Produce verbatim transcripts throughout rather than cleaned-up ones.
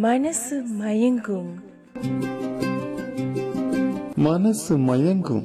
மனசு மயங்கும் மனசு மயங்கும்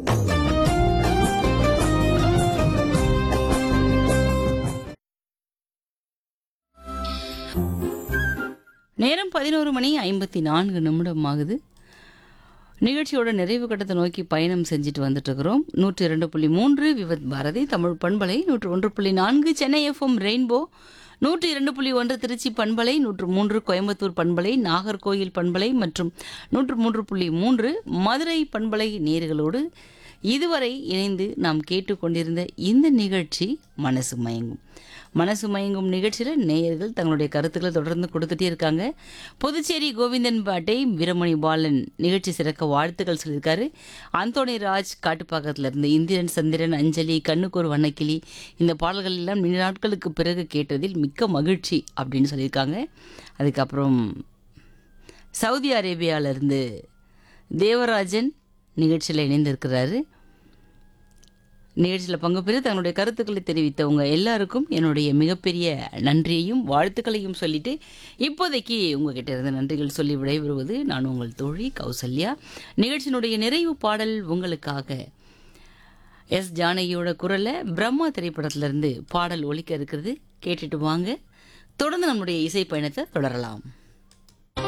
நேரம் பதினோரு மணி ஐம்பத்தி நான்கு நிமிடம் ஆகுது. நிகழ்ச்சியோட நிறைவு கட்டத்தை நோக்கி பயணம் செஞ்சுட்டு வந்துட்டு இருக்கிறோம். நூற்றி இரண்டு புள்ளி மூன்று விவத் பாரதி தமிழ் பண்பலை, நூற்று ஒன்று புள்ளி நான்கு சென்னை எஃப்எம் ரெயின்போ, நூற்றி இரண்டு புள்ளி ஒன்று திருச்சி பண்பலை, நூற்று மூன்று கோயம்புத்தூர் பண்பலை, நாகர்கோயில் பண்பலை மற்றும் நூற்று மூன்று புள்ளி மூன்று மதுரை பண்பலை நேயர்களோடு இதுவரை இணைந்து நாம் கேட்டுக்கொண்டிருந்த இந்த நிகழ்ச்சி மனசு மயங்கும். மனசு மயங்கும் நிகழ்ச்சியில் நேயர்கள் தங்களுடைய கருத்துக்களை தொடர்ந்து கொடுத்துட்டே இருக்காங்க. புதுச்சேரி கோவிந்தன் பாட்டை வீரமணி பாலன் நிகழ்ச்சி சிறக்க வாழ்த்துக்கள் சொல்லியிருக்காரு. அந்தோணி ராஜ் காட்டுப்பாக்கத்திலிருந்து இந்திரன் சந்திரன் அஞ்சலி கண்ணுக்கொரு வண்ணக்கிளி இந்த பாடல்கள் எல்லாம் நீண்ட நாட்களுக்கு பிறகு கேட்டதில் மிக்க மகிழ்ச்சி அப்படின்னு சொல்லியிருக்காங்க. அதுக்கப்புறம் சவுதி அரேபியாவிலிருந்து தேவராஜன் நிகழ்ச்சியில் இணைந்திருக்கிறாரு. நிகழ்ச்சியில் பங்கு பெற்று தங்களுடைய கருத்துக்களை தெரிவித்தவங்க எல்லாருக்கும் என்னுடைய மிகப்பெரிய நன்றியையும் வாழ்த்துக்களையும் சொல்லிட்டு இப்போதைக்கு உங்ககிட்ட இருந்து நன்றிகள் சொல்லி விடைபெறுவது நான் உங்கள் தோழி கௌசல்யா. நிகழ்ச்சியினுடைய நிறைவு பாடல் உங்களுக்காக எஸ் ஜானகியோட குரலை பிரம்மா திரைப்படத்திலிருந்து பாடல் ஒலிக்க இருக்கிறது. கேட்டுட்டு வாங்க. தொடர்ந்து நம்முடைய இசை பயணத்தை தொடரலாம்.